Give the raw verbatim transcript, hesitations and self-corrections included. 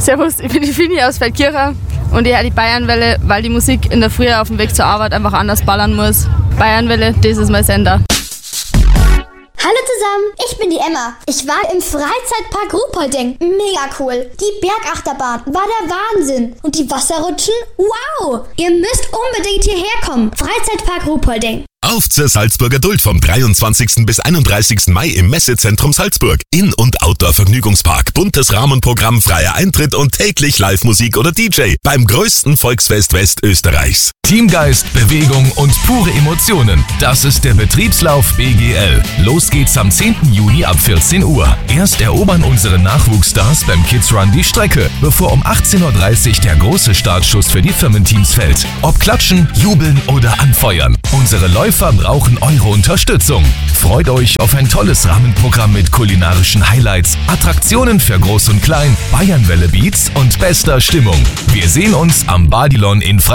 Servus, ich bin die Fini aus Feldkirchen und ich höre die Bayernwelle, weil die Musik in der Früh auf dem Weg zur Arbeit einfach anders ballern muss. Bayernwelle, das ist mein Sender. Hallo zusammen, ich bin die Emma. Ich war im Freizeitpark Ruhpolding. Mega cool. Die Bergachterbahn war der Wahnsinn. Und die Wasserrutschen? Wow! Ihr müsst unbedingt hierher kommen. Freizeitpark Ruhpolding. Auf zur Salzburger Duld vom dreiundzwanzigsten bis einunddreißigsten Mai im Messezentrum Salzburg. In- und Outdoor-Vergnügungspark, buntes Rahmenprogramm, freier Eintritt und täglich Live-Musik oder D J beim größten Volksfest Westösterreichs. Teamgeist, Bewegung und pure Emotionen. Das ist der Betriebslauf B G L. Los geht's am zehnten Juni ab vierzehn Uhr. Erst erobern unsere Nachwuchsstars beim Kids Run die Strecke, bevor um achtzehn Uhr dreißig der große Startschuss für die Firmenteams fällt. Ob klatschen, jubeln oder anfeuern. Unsere Läufer brauchen eure Unterstützung. Freut euch auf ein tolles Rahmenprogramm mit kulinarischen Highlights, Attraktionen für Groß und Klein, Bayernwelle Beats und bester Stimmung. Wir sehen uns am Badilon in Freiburg.